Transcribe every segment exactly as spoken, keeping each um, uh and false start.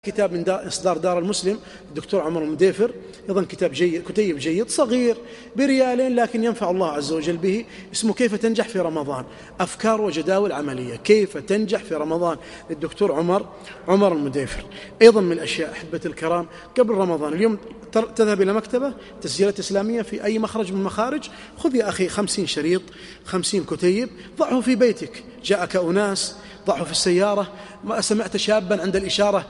كتاب من إصدار دار المسلم الدكتور عمر المديفر، أيضا كتاب جيد، كتيب جيد صغير بريالين لكن ينفع الله عز وجل به، اسمه كيف تنجح في رمضان، أفكار وجداول عملية، كيف تنجح في رمضان للدكتور عمر عمر المديفر. أيضا من الأشياء أحبة الكرام قبل رمضان، اليوم تذهب إلى مكتبة تسجيلات إسلامية في أي مخرج من المخارج، خذ يا أخي خمسين شريط، خمسين كتيب، ضعه في بيتك، جاءك أناس ضعه في السيارة، ما سمعت شابا عند الإشارة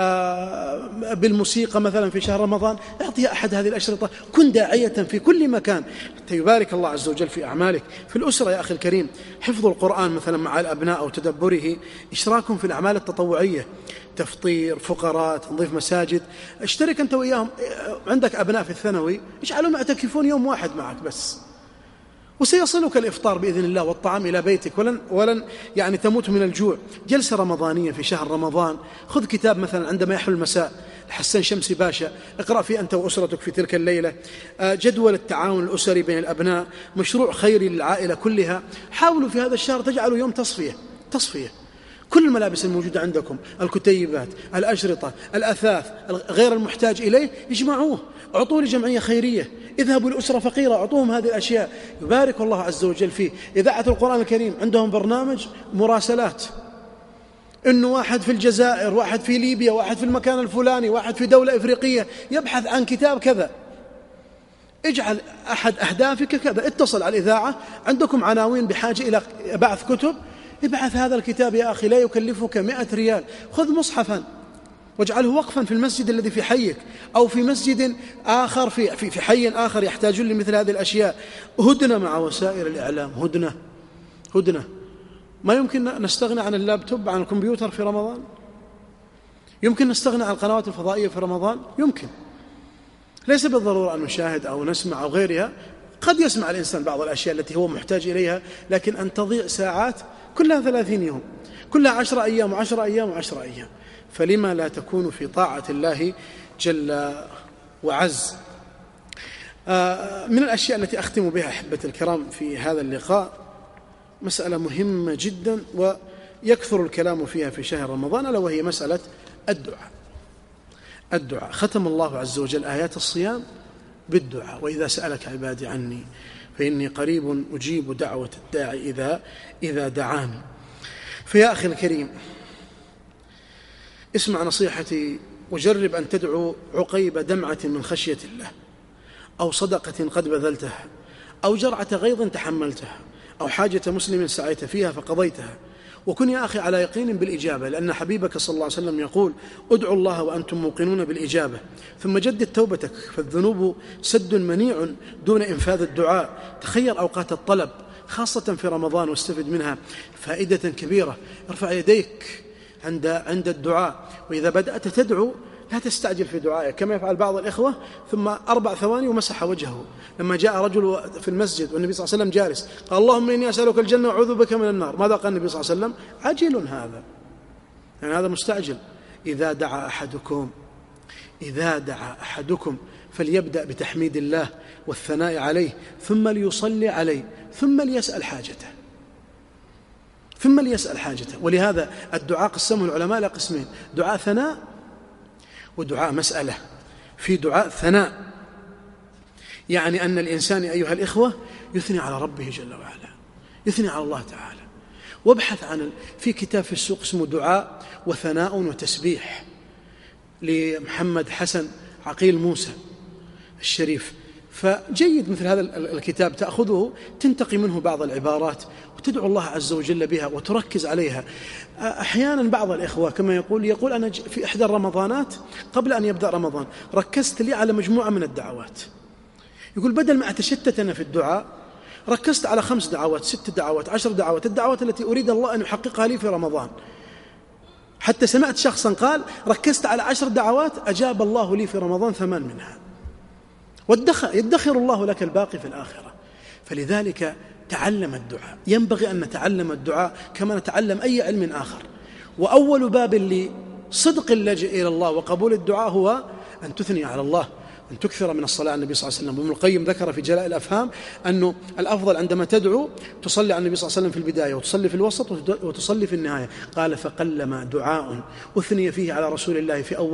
بالموسيقى مثلا في شهر رمضان، اعطي أحد هذه الأشرطة، كن داعية في كل مكان حتى يبارك الله عز وجل في أعمالك. في الأسرة يا أخي الكريم، حفظ القرآن مثلا مع الأبناء أو تدبره، إشراكهم في الأعمال التطوعية، تفطير، فقراء، تنظيف مساجد، اشترك أنت وإياهم. عندك أبناء في الثانوي، اجعلهم يعتكفون يوم واحد معك بس، وسيصلك الإفطار بإذن الله والطعام إلى بيتك، ولن, ولن يعني تموت من الجوع. جلسة رمضانية في شهر رمضان، خذ كتاب مثلا عندما يحلو المساء الحسن شمسي باشا، اقرأ فيه أنت وأسرتك في تلك الليلة، جدول التعاون الأسري بين الأبناء، مشروع خيري للعائلة كلها. حاولوا في هذا الشهر تجعلوا يوم تصفية تصفية كل الملابس الموجودة عندكم، الكتيبات، الأشرطة، الأثاث، غير المحتاج إليه اجمعوه، اعطوه لجمعية خيرية، اذهبوا لأسرة فقيرة اعطوهم هذه الأشياء، يبارك الله عز وجل فيه. إذاعة القرآن الكريم عندهم برنامج مراسلات، إنه واحد في الجزائر، واحد في ليبيا، واحد في المكان الفلاني، واحد في دولة إفريقية يبحث عن كتاب كذا، اجعل أحد أهدافك كذا، اتصل على الإذاعة، عندكم عناوين بحاجة إلى بعث كتب، ابعث هذا الكتاب يا أخي، لا يكلفك مئة ريال، خذ مصحفا واجعله وقفا في المسجد الذي في حيك، أو في مسجد آخر في, في, في حي آخر يحتاجون لمثل هذه الأشياء. هدنة مع وسائل الإعلام، هدنة هدنة ما يمكن نستغنى عن اللابتوب، عن الكمبيوتر في رمضان؟ يمكن نستغنى عن القنوات الفضائية في رمضان؟ يمكن، ليس بالضرورة أن نشاهد أو نسمع أو غيرها، قد يسمع الإنسان بعض الأشياء التي هو محتاج إليها، لكن أن تضيع ساعات كلها ثلاثين يوم، كلها عشر أيام وعشر أيام وعشر أيام، فلما لا تكون في طاعة الله جل وعز. من الأشياء التي أختم بها أحبة الكرام في هذا اللقاء مسألة مهمة جدا ويكثر الكلام فيها في شهر رمضان، ألا وهي مسألة الدعاء. الدعاء ختم الله عز وجل آيات الصيام بالدعاء، وإذا سألك عبادي عني فإني قريب أجيب دعوة الداعي إذا إذا دعاني. فيا أخي الكريم، اسمع نصيحتي وجرب أن تدعو عقيب دمعة من خشية الله، أو صدقة قد بذلتها، أو جرعة غيظ تحملتها، أو حاجة مسلم سعيت فيها فقضيتها، وكن يا أخي على يقين بالإجابة، لأن حبيبك صلى الله عليه وسلم يقول ادعوا الله وأنتم موقنون بالإجابة، ثم جدد توبتك فالذنوب سد منيع دون إنفاذ الدعاء. تخير أوقات الطلب خاصة في رمضان واستفد منها فائدة كبيرة. ارفع يديك عند عند الدعاء، وإذا بدأت تدعو لا تستعجل في دعائك كما يفعل بعض الإخوة، ثم أربع ثواني ومسح وجهه. لما جاء رجل في المسجد والنبي صلى الله عليه وسلم جالس قال اللهم إني أسألك الجنة وأعوذ بك من النار، ماذا قال النبي صلى الله عليه وسلم؟ عجل هذا، يعني هذا مستعجل. إذا دعا أحدكم إذا دعا أحدكم فليبدأ بتحميد الله والثناء عليه، ثم ليصلي عليه، ثم ليسأل حاجته ثم ليسأل حاجته. ولهذا الدعاء قسمه العلماء إلى قسمين: دعاء ثناء ودعاء مسألة. في دعاء ثناء يعني أن الإنسان أيها الإخوة يثني على ربه جل وعلا، يثني على الله تعالى. وابحث عن في كتاب في السوق اسمه دعاء وثناء وتسبيح لمحمد حسن عقيل موسى الشريف، فجيد مثل هذا الكتاب تأخذه تنتقي منه بعض العبارات وتدعو الله عز وجل بها وتركز عليها. أحيانا بعض الإخوة كما يقول يقول أنا في إحدى الرمضانات قبل أن يبدأ رمضان ركزت لي على مجموعة من الدعوات، يقول بدل ما أتشتت أنا في الدعاء ركزت على خمس دعوات، ست دعوات، عشر دعوات، الدعوات التي أريد الله أن يحققها لي في رمضان. حتى سمعت شخصا قال ركزت على عشر دعوات أجاب الله لي في رمضان ثمان منها، يدخر الله لك الباقي في الآخرة. فلذلك تعلم الدعاء، ينبغي أن نتعلم الدعاء كما نتعلم أي علم آخر. وأول باب لصدق اللجئ إلى الله وقبول الدعاء هو أن تثني على الله أن تكثر من الصلاة على النبي صلى الله عليه وسلم. وابن القيم ذكر في جلاء الأفهام أنه الأفضل عندما تدعو تصلي على النبي صلى الله عليه وسلم في البداية، وتصلي في الوسط، وتصلي في النهاية. قال: فقلما دعاء أثني فيه على رسول الله في أول